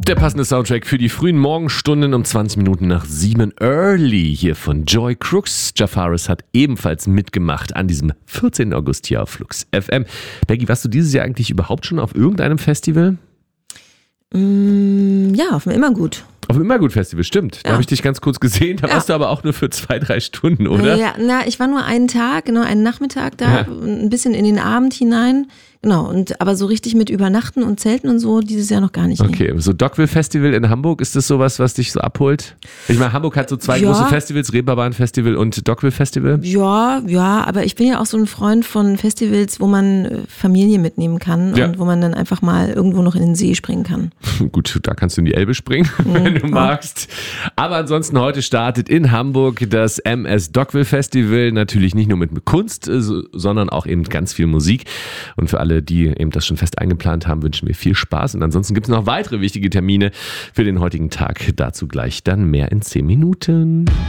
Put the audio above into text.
Der passende Soundtrack für die frühen Morgenstunden um 20 Minuten nach 7 Early hier von Joy Crooks. Jafaris hat ebenfalls mitgemacht an diesem 14. August hier auf Flux FM. Becky, warst du dieses Jahr eigentlich überhaupt schon auf irgendeinem Festival? Ja, auf dem Immergut. Auf dem Immergut-Festival, stimmt. Da habe ich dich ganz kurz gesehen. Da warst du aber auch nur für 2-3 Stunden, oder? Ja, ich war nur einen Tag, genau, einen Nachmittag da, ein bisschen in den Abend hinein. Genau, aber so richtig mit Übernachten und Zelten und so dieses Jahr noch gar nicht. Okay, so Dockville Festival in Hamburg, ist das sowas, was dich so abholt? Ich meine, Hamburg hat so zwei große Festivals, Reeperbahn Festival und Dockville Festival. Ja, aber ich bin ja auch so ein Freund von Festivals, wo man Familie mitnehmen kann und wo man dann einfach mal irgendwo noch in den See springen kann. Gut, da kannst du in die Elbe springen, wenn du magst. Aber ansonsten heute startet in Hamburg das MS Dockville Festival, natürlich nicht nur mit Kunst, sondern auch eben ganz viel Musik. Und für alle, die eben das schon fest eingeplant haben, wünschen wir viel Spaß. Und ansonsten gibt es noch weitere wichtige Termine für den heutigen Tag. Dazu gleich dann mehr in 10 Minuten.